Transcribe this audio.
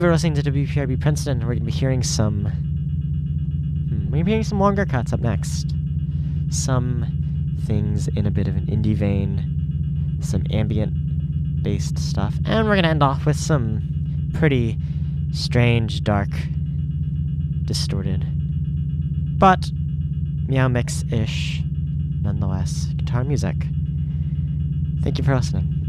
We're listening to WPRB Princeton. We're gonna be hearing some. We're gonna be hearing some longer cuts up next. Some things in a bit of an indie vein, some ambient-based stuff, and we're gonna end off with some pretty strange, dark, distorted, but Meow Mix-ish, nonetheless, guitar music. Thank you for listening.